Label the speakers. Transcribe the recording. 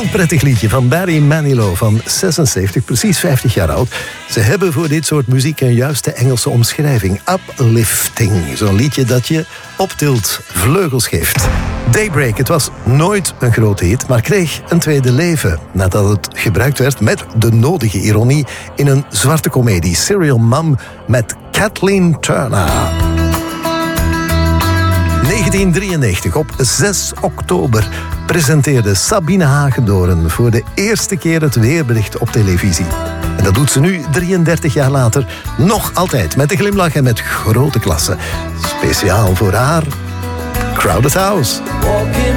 Speaker 1: Een prettig liedje van Barry Manilow van 76, precies 50 jaar oud. Ze hebben voor dit soort muziek een juiste Engelse omschrijving. Uplifting. Zo'n liedje dat je optilt, vleugels geeft. Daybreak, het was nooit een grote hit, maar kreeg een tweede leven nadat het gebruikt werd met de nodige ironie in een zwarte komedie. Serial Mom met Kathleen Turner. 1993, op 6 oktober, presenteerde Sabine Hagendoorn voor de eerste keer het weerbericht op televisie. En dat doet ze nu, 33 jaar later, nog altijd met een glimlach en met grote klasse. Speciaal voor haar, Crowded House.
Speaker 2: Walking